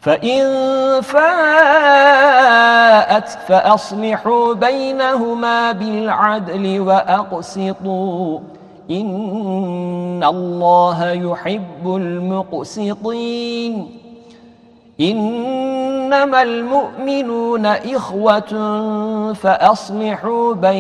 فإن فاءت فأصلحوا بينهما بالعدل وأقسطوا إن الله يحب المقسطين إنما المؤمنون إخوة فأصلحوا بينهما